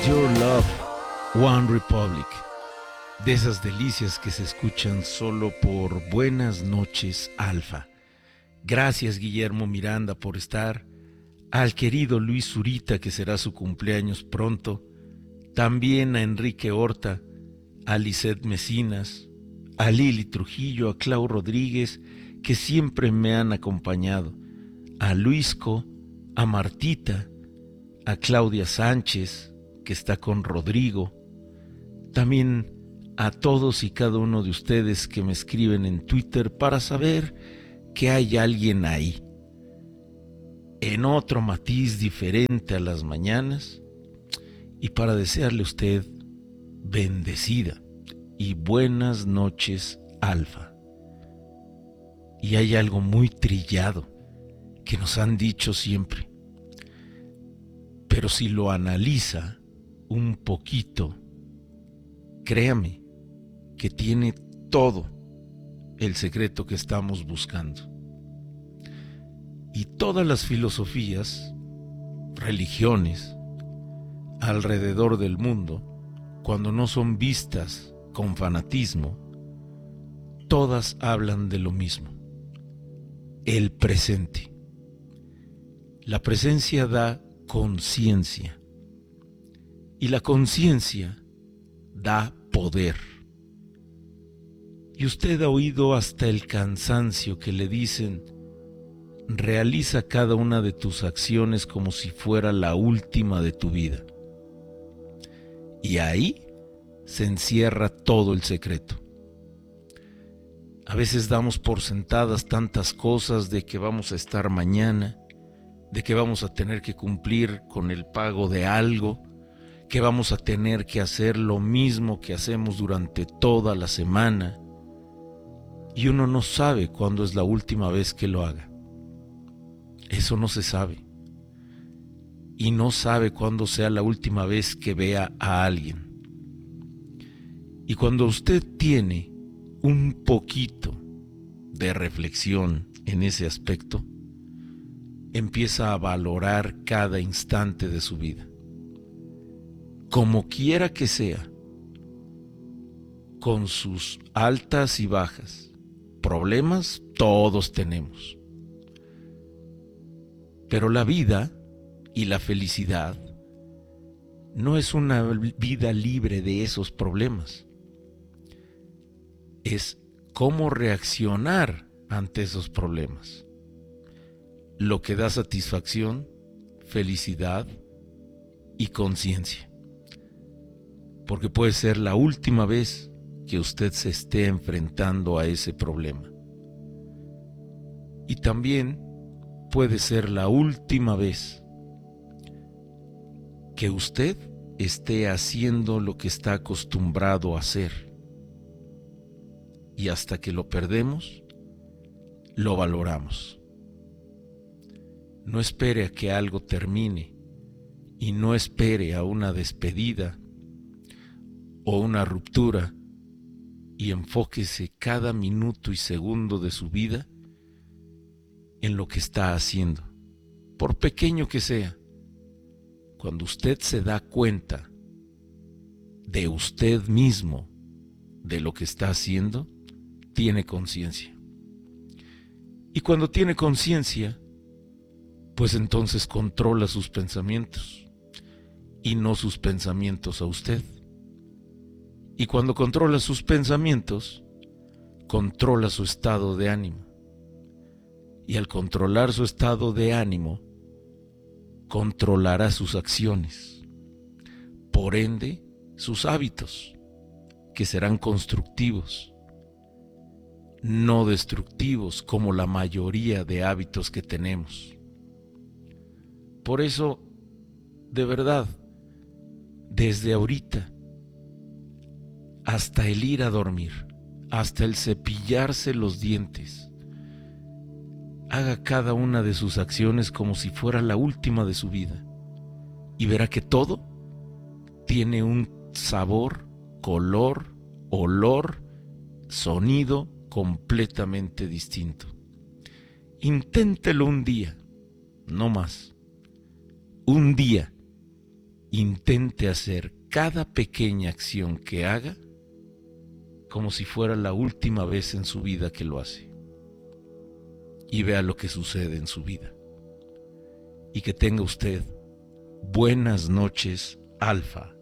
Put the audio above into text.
Your Love, One Republic. De esas delicias que se escuchan solo por Buenas noches, Alfa. Gracias, Guillermo Miranda, por estar. Al querido Luis Zurita, que será su cumpleaños pronto. También a Enrique Horta, a Lisette Mecinas, a Lili Trujillo, a Clau Rodríguez, que siempre me han acompañado. A Luisco, a Martita, a Claudia Sánchez, que está con Rodrigo. También a todos y cada uno de ustedes que me escriben en Twitter para saber que hay alguien ahí, en otro matiz diferente a las mañanas, y para desearle a usted bendecida y buenas noches, Alfa. Y hay algo muy trillado que nos han dicho siempre, pero si lo analiza un poquito, créame que tiene todo el secreto que estamos buscando. Y todas las filosofías, religiones, alrededor del mundo, cuando no son vistas con fanatismo, todas hablan de lo mismo: el presente. La presencia da conciencia, y la conciencia da poder. Y usted ha oído hasta el cansancio que le dicen: realiza cada una de tus acciones como si fuera la última de tu vida. Y ahí se encierra todo el secreto. A veces damos por sentadas tantas cosas, de que vamos a estar mañana, de que vamos a tener que cumplir con el pago de algo, que vamos a tener que hacer lo mismo que hacemos durante toda la semana, y uno no sabe cuándo es la última vez que lo haga. Eso no se sabe. Y no sabe cuándo sea la última vez que vea a alguien. Y cuando usted tiene un poquito de reflexión en ese aspecto, empieza a valorar cada instante de su vida, como quiera que sea, con sus altas y bajas. Problemas todos tenemos, pero la vida y la felicidad no es una vida libre de esos problemas. Es cómo reaccionar ante esos problemas lo que da satisfacción, felicidad y conciencia, porque puede ser la última vez que usted se esté enfrentando a ese problema, y también puede ser la última vez que usted esté haciendo lo que está acostumbrado a hacer, y hasta que lo perdemos, lo valoramos. No espere a que algo termine, y no espere a una despedida o una ruptura, y enfóquese cada minuto y segundo de su vida en lo que está haciendo, por pequeño que sea. Cuando usted se da cuenta de usted mismo, de lo que está haciendo, tiene conciencia. Y cuando tiene conciencia, pues entonces controla sus pensamientos, y no sus pensamientos a usted. Y cuando controla sus pensamientos, controla su estado de ánimo. Y al controlar su estado de ánimo, controlará sus acciones. Por ende, sus hábitos, que serán constructivos, no destructivos como la mayoría de hábitos que tenemos. Por eso, de verdad, desde ahorita, hasta el ir a dormir, hasta el cepillarse los dientes, haga cada una de sus acciones como si fuera la última de su vida, y verá que todo tiene un sabor, color, olor, sonido completamente distinto. Inténtelo un día, no más. Un día, intente hacer cada pequeña acción que haga como si fuera la última vez en su vida que lo hace. Y vea lo que sucede en su vida. Y que tenga usted buenas noches, Alfa.